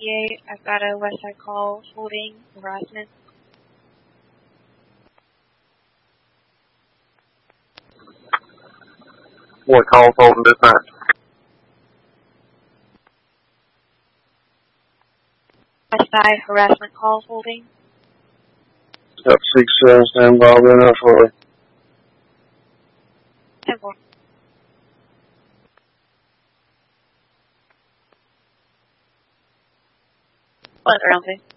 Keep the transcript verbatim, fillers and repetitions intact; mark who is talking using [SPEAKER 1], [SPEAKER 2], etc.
[SPEAKER 1] eight. I've got a West Side call holding harassment.
[SPEAKER 2] What call's holding dispatch?
[SPEAKER 1] West Side harassment call holding.
[SPEAKER 2] Got six seven, stand by, be there shortly.
[SPEAKER 1] Temple. What, around please?